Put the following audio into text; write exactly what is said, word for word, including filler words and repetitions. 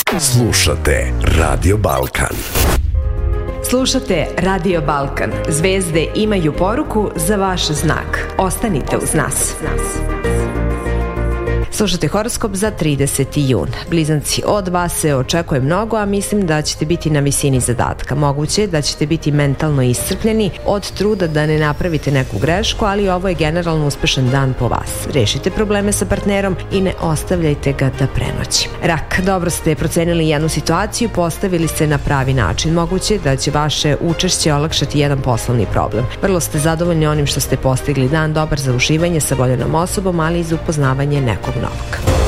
Slušate Radio Balkan. Slušate Radio Balkan. Zvezde imaju poruku za vaš znak. Ostanite uz nas. Slušate horoskop za trideseti jun. Blizanci, od vas se očekuje mnogo, a mislim da ćete biti na visini zadatka. Moguće je da ćete biti mentalno iscrpljeni od truda da ne napravite neku grešku, ali ovo je generalno uspešan dan po vas. Rešite probleme sa partnerom i ne ostavljajte ga da prenoći. Rak, dobro ste procenili jednu situaciju, postavili se na pravi način. Moguće je da će vaše učešće olakšati jedan poslovni problem. Vrlo ste zadovoljni onim što ste postigli. Dan dobar za uživanje sa voljenom osobom, ali i za upoznavanje nekog novog.